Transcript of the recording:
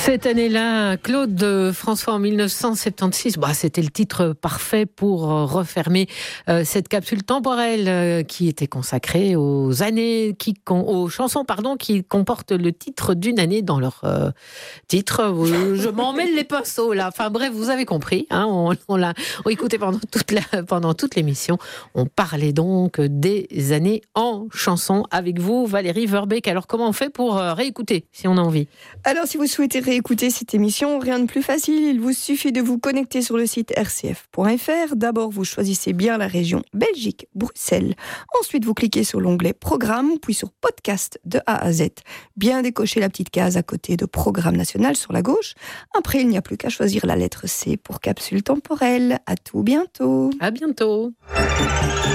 Cette année-là, Claude François en 1976, c'était le titre parfait pour refermer cette capsule temporelle qui était consacrée aux chansons qui comportent le titre d'une année dans leur titre. Je m'en mêle les pinceaux là. Enfin bref, vous avez compris. Hein, on l'a écouté pendant toute l'émission. On parlait donc des années en chanson avec vous, Valérie Verbeek. Alors comment on fait pour réécouter si on a envie ? Alors si vous souhaitez réécouter cette émission, rien de plus facile, il vous suffit de vous connecter sur le site rcf.fr. D'abord, vous choisissez bien la région Belgique, Bruxelles. Ensuite, vous cliquez sur l'onglet Programme, puis sur Podcast de A à Z. Bien décocher la petite case à côté de Programme national sur la gauche. Après, il n'y a plus qu'à choisir la lettre C pour capsule temporelle. À tout bientôt. À bientôt.